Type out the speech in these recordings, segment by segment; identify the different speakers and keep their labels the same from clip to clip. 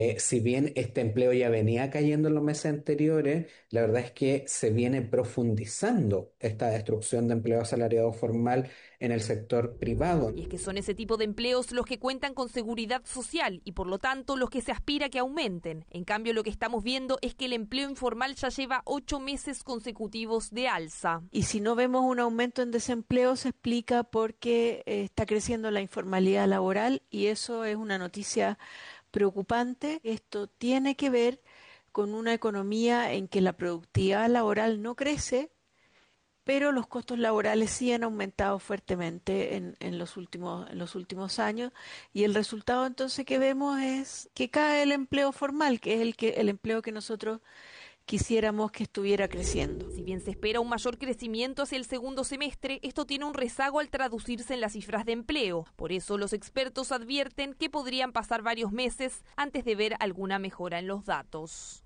Speaker 1: Si bien este empleo ya venía cayendo en los meses anteriores, la verdad es que se viene profundizando esta destrucción de empleo asalariado formal en el sector privado.
Speaker 2: Y es que son ese tipo de empleos los que cuentan con seguridad social y por lo tanto los que se aspira que aumenten. En cambio, lo que estamos viendo es que el empleo informal ya lleva 8 meses consecutivos de alza.
Speaker 3: Y si no vemos un aumento en desempleo, se explica porque está creciendo la informalidad laboral y eso es una noticia preocupante. Esto tiene que ver con una economía en que la productividad laboral no crece, pero los costos laborales sí han aumentado fuertemente en los últimos años y el resultado entonces que vemos es que cae el empleo formal, que es el empleo que nosotros quisiéramos que estuviera creciendo.
Speaker 2: Si bien se espera un mayor crecimiento hacia el segundo semestre, esto tiene un rezago al traducirse en las cifras de empleo. Por eso los expertos advierten que podrían pasar varios meses antes de ver alguna mejora en los datos.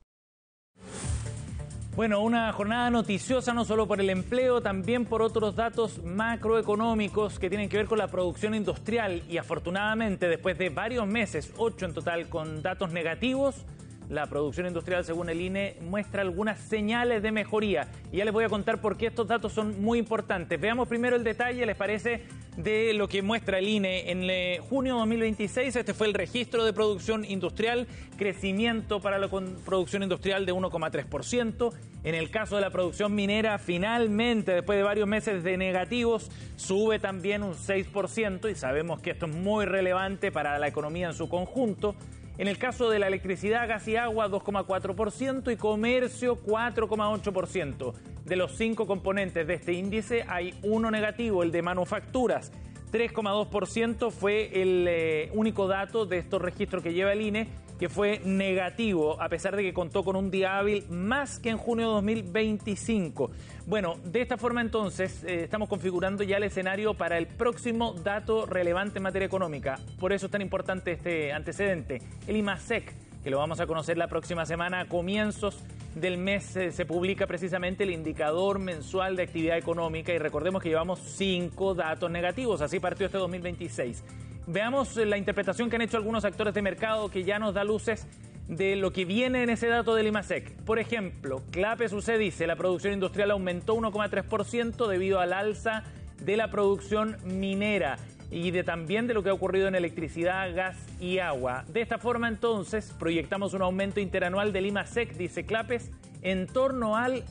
Speaker 4: Bueno, una jornada noticiosa no solo por el empleo, también por otros datos macroeconómicos que tienen que ver con la producción industrial y afortunadamente después de varios meses, 8 en total, con datos negativos, la producción industrial, según el INE, muestra algunas señales de mejoría. Y ya les voy a contar por qué estos datos son muy importantes. Veamos primero el detalle, ¿les parece?, de lo que muestra el INE. En junio de 2026, este fue el registro de producción industrial, crecimiento para la producción industrial de 1,3%. En el caso de la producción minera, finalmente, después de varios meses de negativos, sube también un 6%, y sabemos que esto es muy relevante para la economía en su conjunto. En el caso de la electricidad, gas y agua, 2,4% y comercio, 4,8%. De los 5 componentes de este índice, hay uno negativo, el de manufacturas. 3,2% fue el único dato de estos registros que lleva el INE que fue negativo, a pesar de que contó con un día hábil más que en junio de 2025. Bueno, de esta forma entonces estamos configurando ya el escenario para el próximo dato relevante en materia económica. Por eso es tan importante este antecedente, el IMASEC, que lo vamos a conocer la próxima semana. A comienzos del mes se publica precisamente el indicador mensual de actividad económica y recordemos que llevamos 5 datos negativos, así partió este 2026. Veamos la interpretación que han hecho algunos actores de mercado que ya nos da luces de lo que viene en ese dato del IMASEC. Por ejemplo, Clapes UC dice la producción industrial aumentó 1,3% debido al alza de la producción minera y también de lo que ha ocurrido en electricidad, gas y agua. De esta forma entonces proyectamos un aumento interanual del IMASEC, dice Clapes, en torno al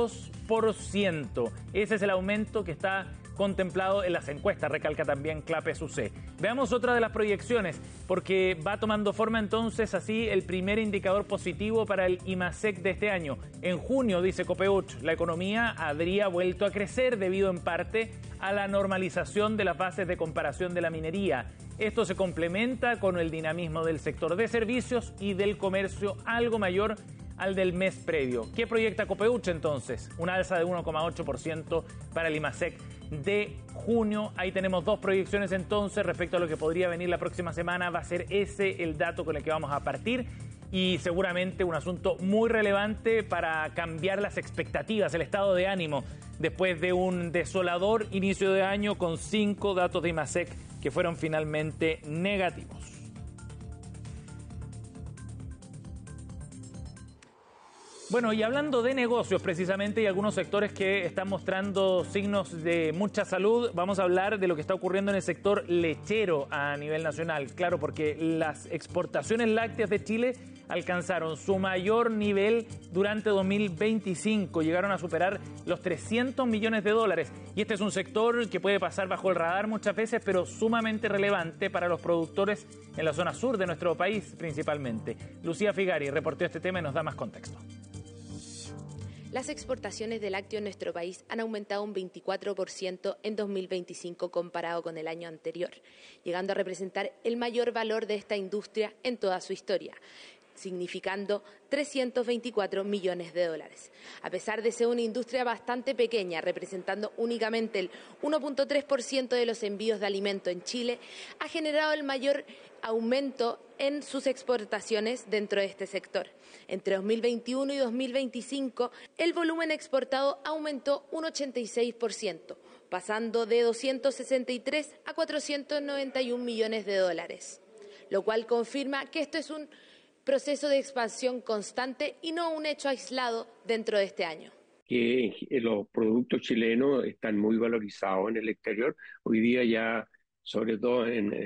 Speaker 4: 2%. Ese es el aumento que está contemplado en las encuestas, recalca también Clapes UC. Veamos otra de las proyecciones, porque va tomando forma entonces así el primer indicador positivo para el IMASEC de este año. En junio, dice Copeuch, la economía habría vuelto a crecer debido en parte a la normalización de las bases de comparación de la minería. Esto se complementa con el dinamismo del sector de servicios y del comercio, algo mayor al del mes previo. ¿Qué proyecta Copeuch entonces? Una alza de 1,8% para el IMASEC de junio. Ahí tenemos 2 proyecciones entonces respecto a lo que podría venir la próxima semana. Va a ser ese el dato con el que vamos a partir y seguramente un asunto muy relevante para cambiar las expectativas, el estado de ánimo después de un desolador inicio de año con 5 datos de IMASEC que fueron finalmente negativos. Bueno, y hablando de negocios precisamente y algunos sectores que están mostrando signos de mucha salud, vamos a hablar de lo que está ocurriendo en el sector lechero a nivel nacional. Claro, porque las exportaciones lácteas de Chile alcanzaron su mayor nivel durante 2025, llegaron a superar los 300 millones de dólares. Y este es un sector que puede pasar bajo el radar muchas veces, pero sumamente relevante para los productores en la zona sur de nuestro país principalmente. Lucía Figari reportó este tema y nos da más contexto.
Speaker 5: Las exportaciones de lácteos en nuestro país han aumentado un 24% en 2025 comparado con el año anterior, llegando a representar el mayor valor de esta industria en toda su historia, significando 324 millones de dólares. A pesar de ser una industria bastante pequeña, representando únicamente el 1,3% de los envíos de alimento en Chile, ha generado el mayor aumento en sus exportaciones dentro de este sector. Entre 2021 y 2025, el volumen exportado aumentó un 86%, pasando de 263 a 491 millones de dólares, lo cual confirma que esto es un proceso de expansión constante y no un hecho aislado dentro de este año.
Speaker 6: Que los productos chilenos están muy valorizados en el exterior. Hoy día ya, sobre todo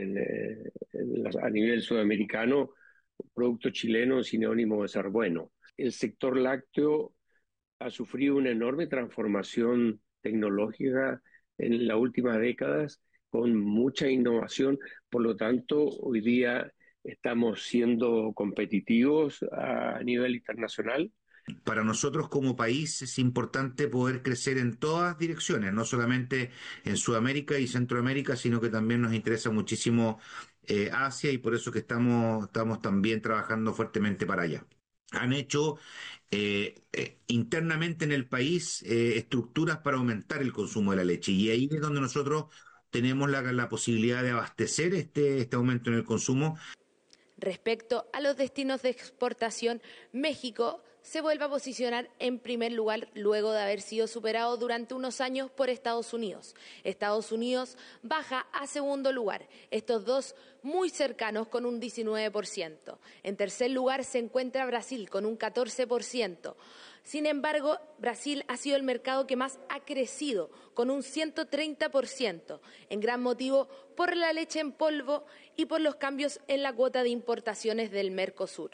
Speaker 6: a nivel sudamericano, producto chileno es sinónimo de ser bueno. El sector lácteo ha sufrido una enorme transformación tecnológica en las últimas décadas, con mucha innovación. Por lo tanto, hoy día estamos siendo competitivos a nivel internacional.
Speaker 7: Para nosotros como país es importante poder crecer en todas direcciones, no solamente en Sudamérica y Centroamérica, sino que también nos interesa muchísimo Asia, y por eso que estamos también trabajando fuertemente para allá. Han hecho internamente en el país estructuras para aumentar el consumo de la leche, y ahí es donde nosotros tenemos la posibilidad de abastecer este aumento en el consumo.
Speaker 5: Respecto a los destinos de exportación, México se vuelve a posicionar en primer lugar luego de haber sido superado durante unos años por Estados Unidos. Estados Unidos baja a segundo lugar, estos dos muy cercanos con un 19%. En tercer lugar se encuentra Brasil con un 14%. Sin embargo, Brasil ha sido el mercado que más ha crecido, con un 130%, en gran motivo por la leche en polvo y por los cambios en la cuota de importaciones del Mercosur.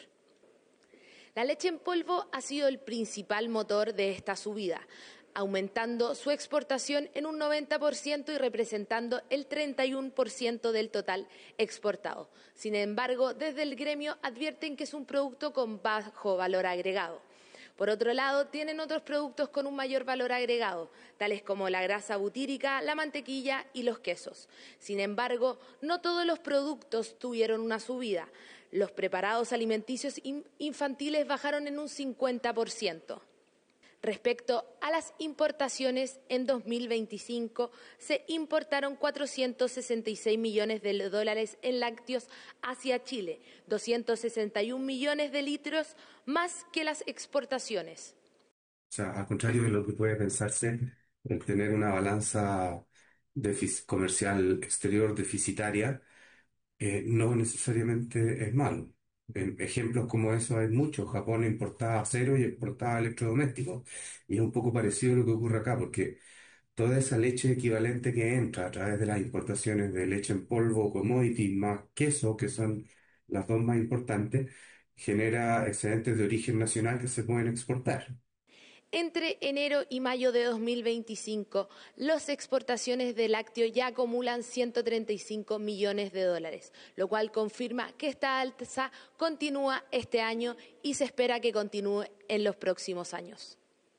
Speaker 5: La leche en polvo ha sido el principal motor de esta subida, aumentando su exportación en un 90% y representando el 31% del total exportado. Sin embargo, desde el gremio advierten que es un producto con bajo valor agregado. Por otro lado, tienen otros productos con un mayor valor agregado, tales como la grasa butírica, la mantequilla y los quesos. Sin embargo, no todos los productos tuvieron una subida. Los preparados alimenticios infantiles bajaron en un 50%. Respecto a las importaciones, en 2025 se importaron 466 millones de dólares en lácteos hacia Chile, 261 millones de litros más que las exportaciones.
Speaker 8: O sea, al contrario de lo que puede pensarse, el tener una balanza comercial exterior deficitaria no necesariamente es malo. Ejemplos como eso hay muchos. Japón importaba acero y exportaba electrodomésticos. Y es un poco parecido a lo que ocurre acá, porque toda esa leche equivalente que entra a través de las importaciones de leche en polvo, commodity, más queso, que son las dos más importantes, genera excedentes de origen nacional que se pueden exportar.
Speaker 5: Entre enero y mayo de 2025, las exportaciones de lácteo ya acumulan 135 millones de dólares, lo cual confirma que esta alza continúa este año y se espera que continúe en los próximos años.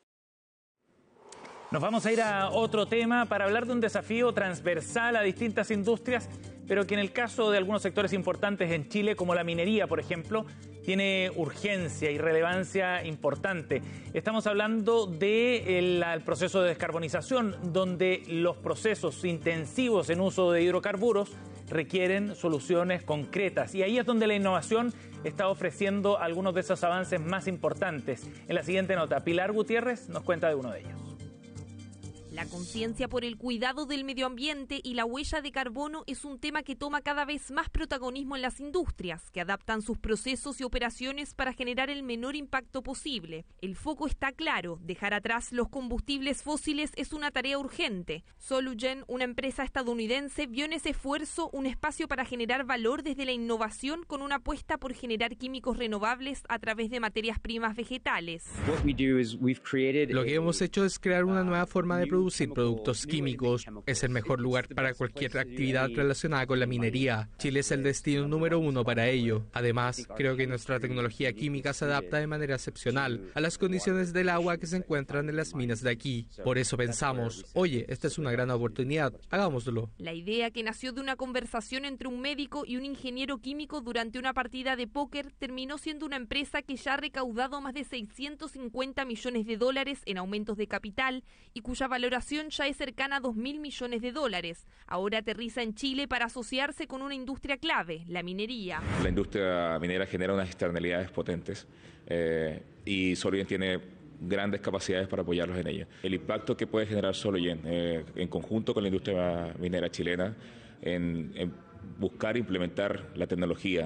Speaker 4: Nos vamos a ir a otro tema para hablar de un desafío transversal a distintas industrias, pero que en el caso de algunos sectores importantes en Chile, como la minería, por ejemplo, tiene urgencia y relevancia importante. Estamos hablando del proceso de descarbonización, donde los procesos intensivos en uso de hidrocarburos requieren soluciones concretas. Y ahí es donde la innovación está ofreciendo algunos de esos avances más importantes. En la siguiente nota, Pilar Gutiérrez nos cuenta de uno de ellos.
Speaker 2: La conciencia por el cuidado del medio ambiente y la huella de carbono es un tema que toma cada vez más protagonismo en las industrias, que adaptan sus procesos y operaciones para generar el menor impacto posible. El foco está claro: dejar atrás los combustibles fósiles es una tarea urgente. Solugen, una empresa estadounidense, vio en ese esfuerzo un espacio para generar valor desde la innovación, con una apuesta por generar químicos renovables a través de materias primas vegetales.
Speaker 9: Lo que hemos hecho es crear una nueva forma de producir productos químicos. Es el mejor lugar para cualquier actividad relacionada con la minería. Chile es el destino número 1 para ello. Además, creo que nuestra tecnología química se adapta de manera excepcional a las condiciones del agua que se encuentran en las minas de aquí. Por eso pensamos, oye, esta es una gran oportunidad, hagámoslo.
Speaker 2: La idea, que nació de una conversación entre un médico y un ingeniero químico durante una partida de póker, terminó siendo una empresa que ya ha recaudado más de 650 millones de dólares en aumentos de capital y cuya valoración ya es cercana a 2.000 millones de dólares. Ahora aterriza en Chile para asociarse con una industria clave, la minería.
Speaker 10: La industria minera genera unas externalidades potentes y Solugen tiene grandes capacidades para apoyarlos en ella. El impacto que puede generar Solugen en conjunto con la industria minera chilena en buscar implementar la tecnología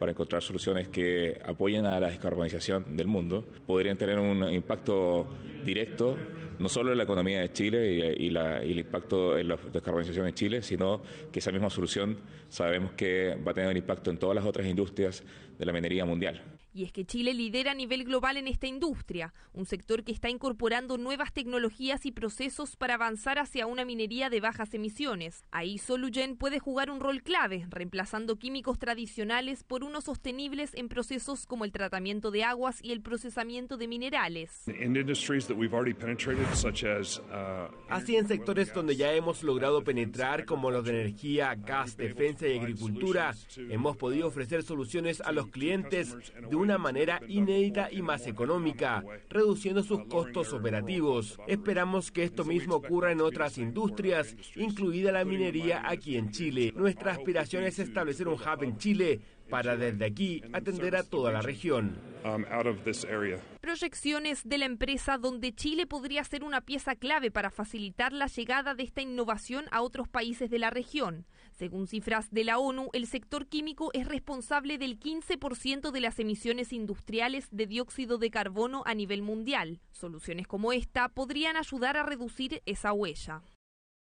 Speaker 10: para encontrar soluciones que apoyen a la descarbonización del mundo, podrían tener un impacto directo no solo en la economía de Chile y el impacto en la descarbonización en Chile, sino que esa misma solución sabemos que va a tener un impacto en todas las otras industrias de la minería mundial.
Speaker 2: Y es que Chile lidera a nivel global en esta industria, un sector que está incorporando nuevas tecnologías y procesos para avanzar hacia una minería de bajas emisiones. Ahí Solugen puede jugar un rol clave, reemplazando químicos tradicionales por unos sostenibles en procesos como el tratamiento de aguas y el procesamiento de minerales.
Speaker 11: Así en sectores donde ya hemos logrado penetrar, como los de energía, gas, defensa y agricultura, hemos podido ofrecer soluciones a los clientes de una manera inédita y más económica, reduciendo sus costos operativos. Esperamos que esto mismo ocurra en otras industrias, incluida la minería aquí en Chile. Nuestra aspiración es establecer un hub en Chile para desde aquí atender a toda la región.
Speaker 2: Proyecciones de la empresa donde Chile podría ser una pieza clave para facilitar la llegada de esta innovación a otros países de la región. Según cifras de la ONU, el sector químico es responsable del 15% de las emisiones industriales de dióxido de carbono a nivel mundial. Soluciones como esta podrían ayudar a reducir esa huella.